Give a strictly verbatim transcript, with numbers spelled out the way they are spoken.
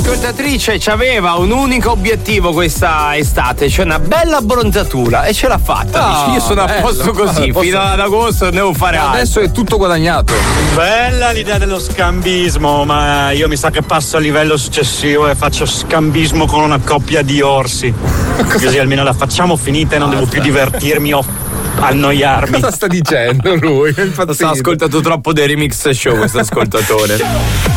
ascoltatrice aveva un unico obiettivo questa estate, cioè una bella abbronzatura, e ce l'ha fatta. Oh, Dici, io sono bello. a posto così, Posso... fino ad agosto non devo fare altro. Adesso è tutto guadagnato. Bella l'idea dello scambismo, ma io mi sa che passo al livello successivo e faccio scambismo con una coppia di orsi. Così almeno la facciamo finita e non devo più divertirmi o annoiarmi. Cosa sta dicendo lui? Sta ascoltato troppo dei Remix Show questo ascoltatore.